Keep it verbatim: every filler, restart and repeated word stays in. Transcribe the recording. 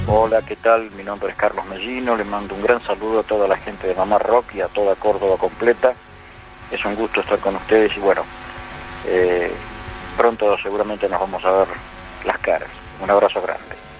Hola, ¿qué tal? Mi nombre es Carlos Mellino, le mando un gran saludo a toda la gente de Mamá Rock y a toda Córdoba completa. Es un gusto estar con ustedes y bueno, eh, pronto seguramente nos vamos a ver las caras. Un abrazo grande.